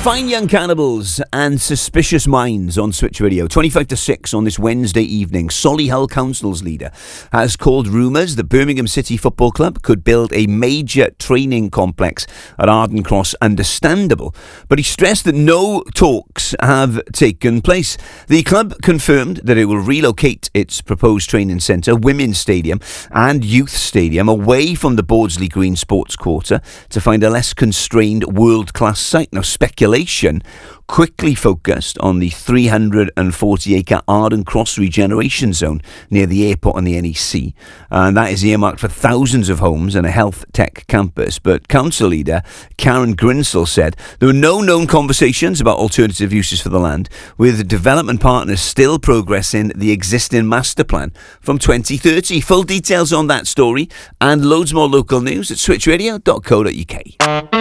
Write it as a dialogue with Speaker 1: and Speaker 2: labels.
Speaker 1: Fine Young Cannibals and Suspicious Minds on Switch Radio. 25 to 6 on this Wednesday evening. Solihull Council's leader has called rumours that Birmingham City Football Club could build a major training complex at Arden Cross understandable, but he stressed that no talks have taken place. The club confirmed that it will relocate its proposed training centre, Women's Stadium and Youth Stadium away from the Bordsley Green Sports Quarter to find a less constrained world-class site. Now, speculation quickly focused on the 340-acre Arden Cross regeneration zone near the airport and the NEC. And that is earmarked for thousands of homes and a health tech campus. But council leader Karen Grinsell said there were no known conversations about alternative uses for the land, with development partners still progressing the existing master plan from 2030. Full details on that story and loads more local news at switchradio.co.uk.